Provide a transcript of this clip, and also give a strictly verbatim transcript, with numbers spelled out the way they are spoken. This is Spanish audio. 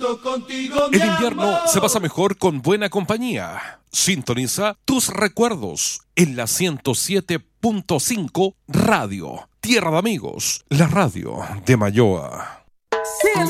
Contigo, el invierno amor. Se pasa mejor con buena compañía. Sintoniza tus recuerdos en la ciento siete punto cinco Radio. Tierra de Amigos, la radio de Mayoa. Sí,